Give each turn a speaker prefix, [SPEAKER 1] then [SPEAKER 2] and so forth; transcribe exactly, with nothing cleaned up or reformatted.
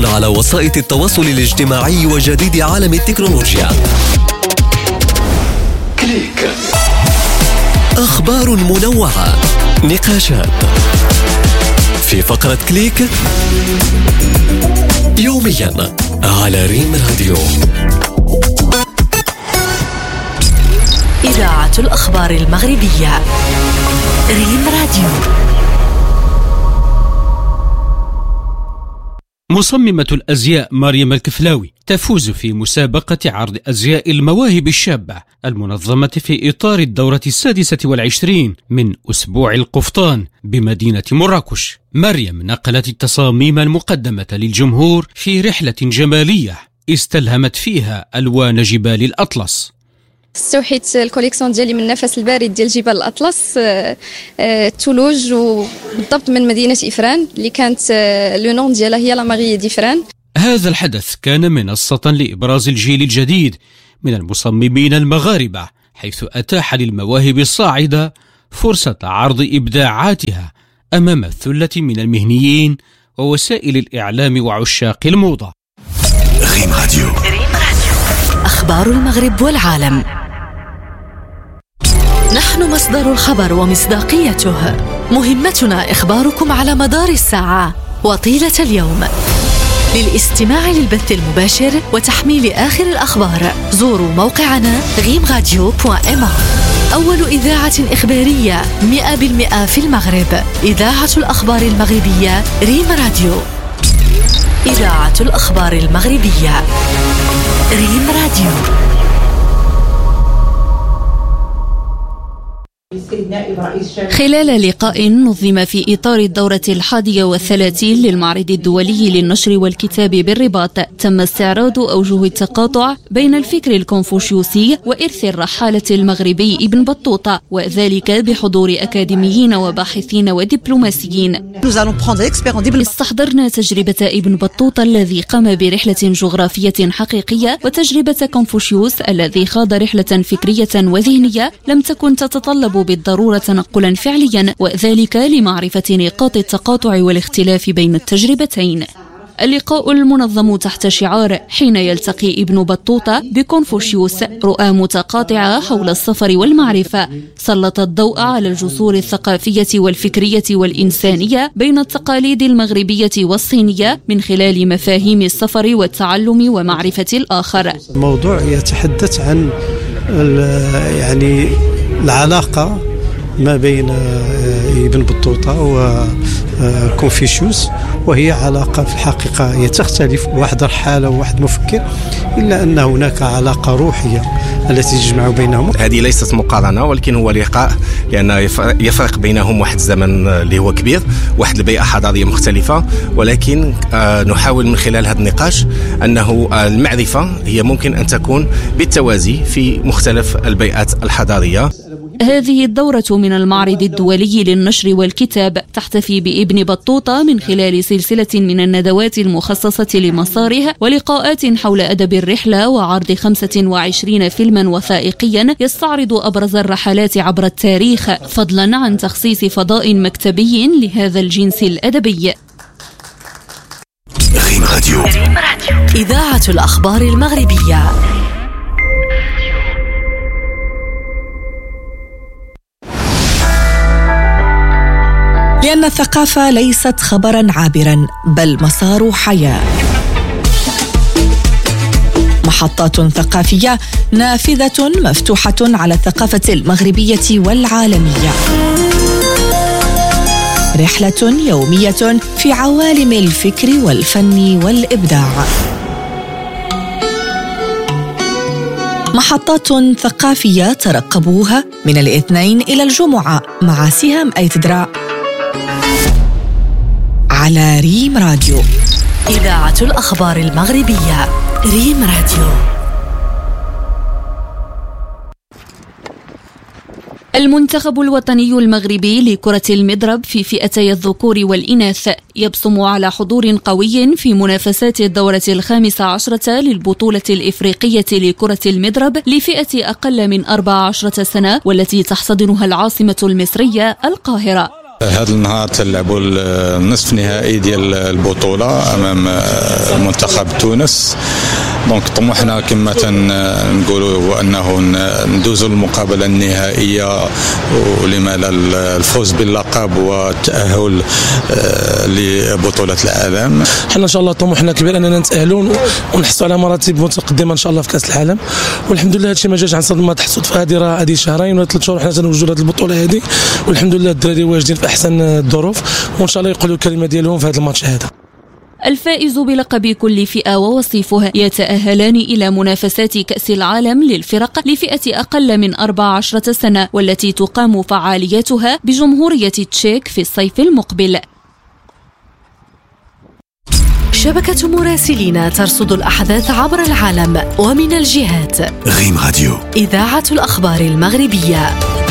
[SPEAKER 1] على وسائل التواصل الاجتماعي وجديد عالم التكنولوجيا. كليك. أخبار منوعة، نقاشات في فقرة كليك يوميا على ريم راديو.
[SPEAKER 2] إذاعة الأخبار المغربية ريم راديو.
[SPEAKER 3] مصممة الأزياء مريم الكفلاوي تفوز في مسابقة عرض أزياء المواهب الشابة المنظمة في إطار الدورة السادسة والعشرين من أسبوع القفطان بمدينة مراكش. مريم نقلت التصاميم المقدمة للجمهور في رحلة جمالية استلهمت فيها ألوان جبال الأطلس.
[SPEAKER 4] استوحيت الكوليكسيون ديالي من النفس البارد ديال جبال الأطلس تولوج، وبالضبط من مدينة إفران اللي كانت لو نون ديالها هي لا ماري ديفران.
[SPEAKER 3] هذا الحدث كان منصة لإبراز الجيل الجديد من المصممين المغاربة، حيث أتاح للمواهب الصاعدة فرصة عرض إبداعاتها أمام الثلة من المهنيين ووسائل الإعلام وعشاق الموضة.
[SPEAKER 1] ريم راديو.
[SPEAKER 2] أخبار المغرب والعالم. نحن مصدر الخبر ومصداقيته. مهمتنا إخباركم على مدار الساعة وطيلة اليوم. للاستماع للبث المباشر وتحميل آخر الأخبار زوروا موقعنا غيم راديو دوت إم. أول إذاعة إخبارية مئة بالمئة في المغرب. إذاعة الأخبار المغربية ريم راديو. إذاعة الأخبار المغربية ريم راديو.
[SPEAKER 5] خلال لقاء نظم في إطار الدورة الحادية والثلاثين للمعرض الدولي للنشر والكتاب بالرباط، تم استعراض أوجه التقاطع بين الفكر الكونفوشيوسي وإرث الرحالة المغربي ابن بطوطة، وذلك بحضور أكاديميين وباحثين ودبلوماسيين. استحضرنا تجربة ابن بطوطة الذي قام برحلة جغرافية حقيقية، وتجربة كونفوشيوس الذي خاض رحلة فكرية وذهنية لم تكن تتطلب بالضرورة تنقلا فعليا، وذلك لمعرفة نقاط التقاطع والاختلاف بين التجربتين. اللقاء المنظم تحت شعار حين يلتقي ابن بطوطة بكونفوشيوس، رؤى متقاطعة حول السفر والمعرفة، سلط الضوء على الجسور الثقافية والفكرية والإنسانية بين التقاليد المغربية والصينية من خلال مفاهيم السفر والتعلم ومعرفة الآخر.
[SPEAKER 6] الموضوع يتحدث عن يعني العلاقة ما بين ابن بطوطة وكونفوشيوس، وهي علاقة في الحقيقة هي تختلف، واحد رحالة وواحد مفكر، إلا أن هناك علاقة روحية التي تجمع بينهم.
[SPEAKER 7] هذه ليست مقارنة ولكن هو لقاء، لأن يفرق بينهم واحد الزمن اللي هو كبير، واحد البيئة حضارية مختلفة، ولكن نحاول من خلال هذا النقاش أنه المعرفة هي ممكن أن تكون بالتوازي في مختلف البيئات الحضارية.
[SPEAKER 5] هذه الدورة من المعرض الدولي للنشر والكتاب تحتفي بابن بطوطة من خلال سلسلة من الندوات المخصصة لمساره ولقاءات حول أدب الرحلة، وعرض خمسة وعشرين فيلما وثائقيا يستعرض أبرز الرحلات عبر التاريخ، فضلا عن تخصيص فضاء مكتبي لهذا الجنس الأدبي.
[SPEAKER 1] ريم راديو.
[SPEAKER 2] إذاعة الأخبار المغربية. لأن الثقافة ليست خبرا عابرا بل مسار حياة. محطات ثقافية نافذة مفتوحة على الثقافة المغربية والعالمية. رحلة يومية في عوالم الفكر والفن والإبداع. محطات ثقافية ترقبوها من الاثنين إلى الجمعة مع سهام أيتدرا على ريم راديو. إذاعة الأخبار المغربية ريم راديو.
[SPEAKER 5] المنتخب الوطني المغربي لكرة المضرب في فئتي الذكور والإناث يبصم على حضور قوي في منافسات الدورة الخامسة عشرة للبطولة الإفريقية لكرة المضرب لفئة أقل من أربع عشرة سنة، والتي تحتضنها العاصمة المصرية القاهرة.
[SPEAKER 8] هذا النهار تلعبوا النصف نهائي ديال البطولة أمام منتخب تونس. دونك طموحنا كما تنقولوا هو أنه ندوزوا المقابلة النهائية ولما لا الفوز باللقب والتأهل لبطولة العالم.
[SPEAKER 9] حنا إن شاء الله طموحنا كبير أننا نتأهلون ونحصل على مراتب متقدمة إن شاء الله في كأس العالم، والحمد لله هادشي ما جاش عن صدمة تحصد في هذه راه هذه شهرين ولا ثلاث شهور حنا تنوجدوا لهذه البطولة هذه، والحمد لله الدراري واجدين في أحسن الظروف وإن شاء الله يقولوا الكلمة ديالهم في هذا الماتش هذا.
[SPEAKER 5] الفائز بلقب كل فئة ووصيفها يتأهلان إلى منافسات كأس العالم للفرق لفئة أقل من أربع عشرة سنة، والتي تقام فعالياتها بجمهورية تشيك في الصيف المقبل.
[SPEAKER 2] شبكة مراسلين ترصد الأحداث عبر العالم ومن الجهات.
[SPEAKER 1] غيم راديو،
[SPEAKER 2] إذاعة الأخبار المغربية.